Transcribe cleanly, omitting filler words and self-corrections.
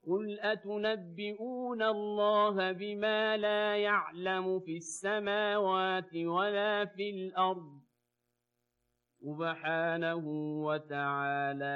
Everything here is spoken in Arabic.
قل أتنبئون الله بما لا يعلم في السماوات ولا في الأرض سبحانه وتعالى